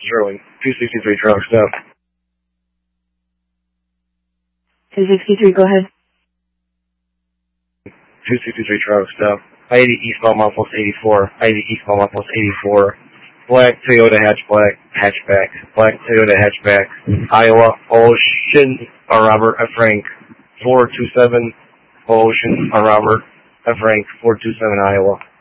Sterling. 263 traffic stop. 263, go ahead. 263 traffic stop. I-80 eastbound Milepost 84. I-80 eastbound Milepost 84. Black Toyota hatchback. Black Toyota hatchback. Iowa, Ocean, Robert F. Frank, 427. Ocean, Robert F. Frank, 427, Iowa.